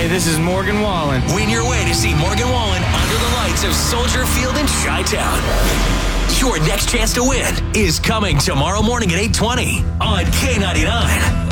Hey, this is Morgan Wallen. Win your way to see Morgan Wallen under the lights of Soldier Field in Chi-Town. Your next chance to win is coming tomorrow morning at 8:20 on K99.